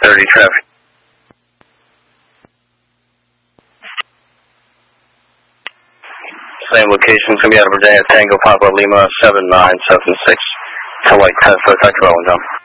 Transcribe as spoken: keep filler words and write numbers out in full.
thirty traffic. Same location, it's going to be out of Virginia, Tango Papa Lima seven nine seven six. To like ten foot, Doctor Ellington.